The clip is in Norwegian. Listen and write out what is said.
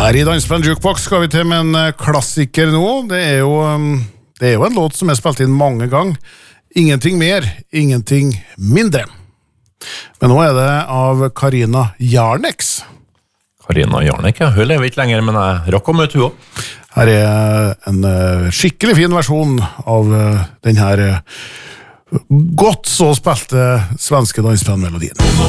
Her i Dansband Jukebox skal vi til med en klassiker nå. Det er jo en låt som er spilt inn mange ganger. Ingenting mer, ingenting mindre. Men nå er det av Karina Jarneks. Karina Jarnek, ja. Hun lever ikke lenger, men jeg rakk å møte hun også. Her er en skikkelig fin versjon av den her godt så spilte svenske dansbandmelodien.